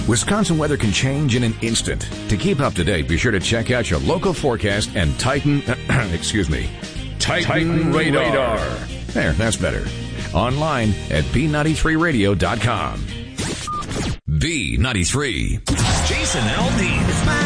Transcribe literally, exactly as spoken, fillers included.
Wisconsin weather can change in an instant. To keep up to date, be sure to check out your local forecast and Titan, excuse me, Titan, Titan radar. radar. There, that's better. Online at B ninety-three radio dot com. B ninety-three. Jason Aldean.